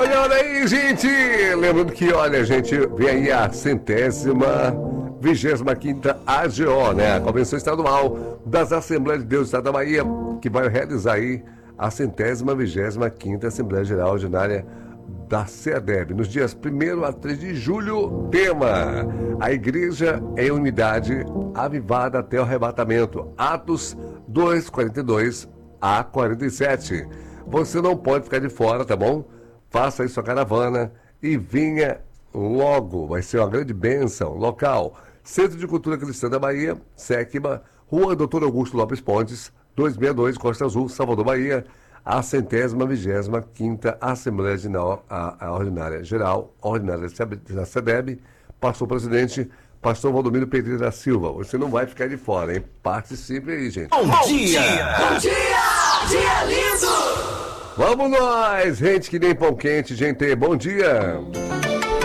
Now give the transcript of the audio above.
Olha aí, gente! Lembrando que, olha, gente, vem aí a 125ª AGO, né? A Convenção Estadual das Assembleias de Deus do Estado da Bahia, que vai realizar aí a 125ª Assembleia Geral Ordinária da CEDEB, nos dias 1º a 3 de julho. Tema: a igreja em unidade avivada até o arrebatamento. Atos 2:42 a 47. Você não pode ficar de fora, tá bom? Faça aí sua caravana e venha logo. Vai ser uma grande bênção. Local: Centro de Cultura Cristã da Bahia, SECBA, Rua Doutor Augusto Lopes Pontes, 262, Costa Azul, Salvador, Bahia. A 125ª Assembleia Ordinária Geral, ordinária da CEDEB, pastor presidente, pastor Valdomiro Pedreira da Silva. Você não vai ficar de fora, hein? Participe aí, gente. Bom dia! Bom dia! Dia lindo! Vamos nós, gente que nem pão quente, gente. Bom dia!